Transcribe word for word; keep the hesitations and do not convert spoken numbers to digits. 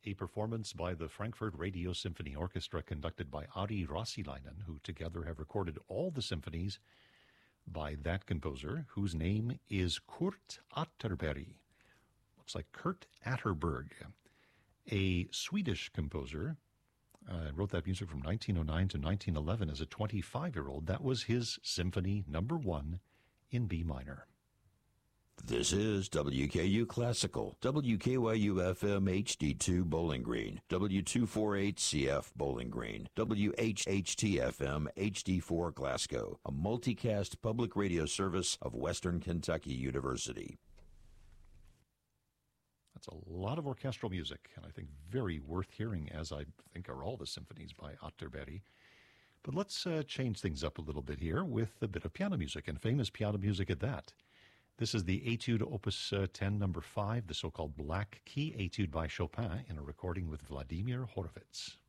a performance by the Frankfurt Radio Symphony Orchestra conducted by Ari Rossilainen, who together have recorded all the symphonies by that composer, whose name is Kurt Atterberg. Looks like Kurt Atterberg, a Swedish composer. Uh, wrote that music from nineteen oh nine to nineteen eleven as a twenty-five-year-old. That was his symphony number one in B minor. This is W K U Classical, W K Y U F M H D two Bowling Green, W two forty-eight C F Bowling Green, W H H T F M H D four Glasgow, a multicast public radio service of Western Kentucky University. That's a lot of orchestral music, and I think very worth hearing, as I think are all the symphonies by Atterberg. But let's uh, change things up a little bit here with a bit of piano music, and famous piano music at that. This is the Etude Opus uh, ten, number five, the so-called Black Key Etude by Chopin, in a recording with Vladimir Horowitz.